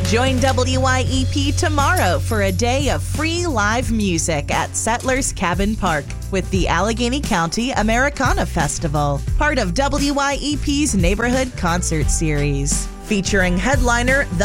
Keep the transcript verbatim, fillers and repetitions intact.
Join W Y E P tomorrow for a day of free live music at Settlers Cabin Park with the Allegheny County Americana Festival, part of W Y E P's Neighborhood Concert Series. Featuring headliner The